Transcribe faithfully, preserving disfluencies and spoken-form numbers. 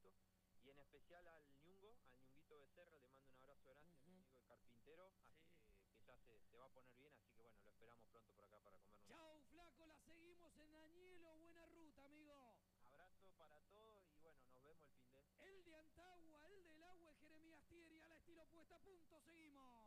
abrazo. Y en especial al Ñungo, al Ñunguito Becerra, le mando un abrazo grande, uh-huh. a mi amigo el carpintero, así sí. que, que ya se, se va a poner bien, así que bueno, lo esperamos pronto por acá para comernos. Chau, flaco, la seguimos en Añelo, buena ruta, amigo. Abrazo para todos y bueno, nos vemos el fin de... El de Antagua, el del agua, Jeremías Thierry, a la estilo puesta a punto, seguimos.